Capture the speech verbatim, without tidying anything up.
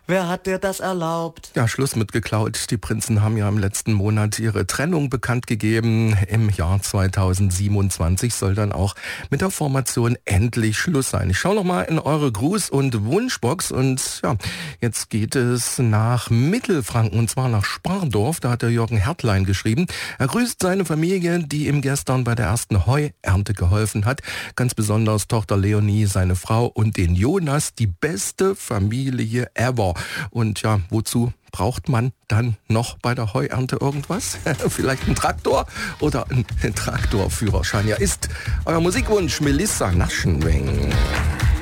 Wer hat dir das erlaubt? Ja, Schluss mit geklaut. Die Prinzen haben ja im letzten Monat ihre Trennung bekannt gegeben. Im Jahr zweitausendsiebenundzwanzig soll dann auch mit der Formation endlich Schluss sein. Ich schaue noch mal in eure Gruß- und Wunschbox und ja, jetzt geht es nach Mittelfranken und zwar nach Spardorf. Da hat der Jürgen Hertlein geschrieben. Er grüßt seine Familie, die ihm gestern bei der ersten Heuernte geholfen hat. Ganz besonders Tochter Leonie, seine Frau und den Jonas, die beste Familie ever. Und ja, wozu braucht man dann noch bei der Heuernte irgendwas? Vielleicht ein Traktor oder ein Traktorführerschein. Ja, ist euer Musikwunsch Melissa Naschenweng.